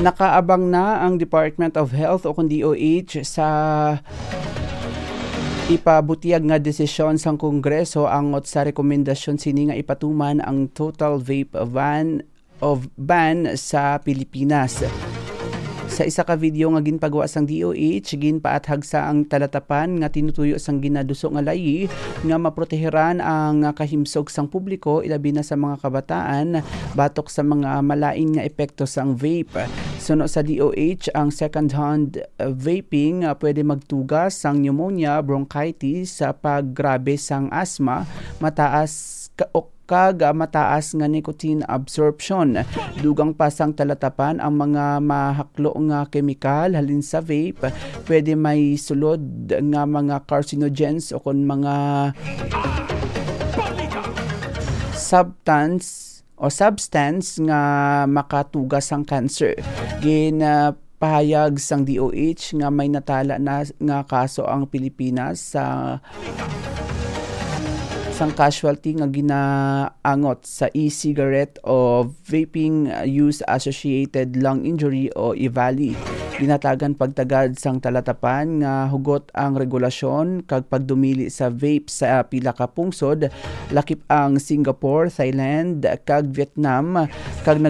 Nakaabang na ang Department of Health o kung DOH sa ipabutiyag nga desisyon sang Kongreso angot sa rekomendasyon sini nga ipatuman ang total vape ban sa Pilipinas. Sa isa ka video nga ginpagawa sang DOH, ginpaathag sa ang talatapan nga tinutuyo sang ginaduso nga layi nga maproteheran ang kahimsog sang publiko ilabi na sa mga kabataan batok sa mga malain nga epekto sang vape. Suno sa DOH, ang second-hand vaping pwede magtugas sang pneumonia, bronchitis, sa paggrabe sang asthma, mataas nga nicotine absorption. Dugang pasang talatapan ang mga mahaklo nga kemikal halin sa vape pwede may sulod nga mga carcinogens o kon mga substance nga makatugas sang cancer. Pahayag sang DOH nga may natala na nga kaso ang Pilipinas sa sang casualty nga ginaangot sa e-cigarette o vaping use associated lung injury o EVALI. Ginatagan pagtagad sang talatapan nga hugot ang regulasyon kag pagdumili sa vape sa pila ka pungsod, lakip ang Singapore, Thailand kag Vietnam kag